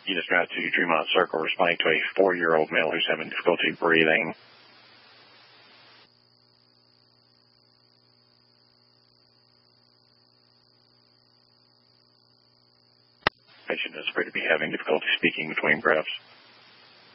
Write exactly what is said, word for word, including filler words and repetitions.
Unit Strat to Tremont Circle, responding to a four-year-old male who's having difficulty breathing. Patient is afraid to be having difficulty speaking between breaths.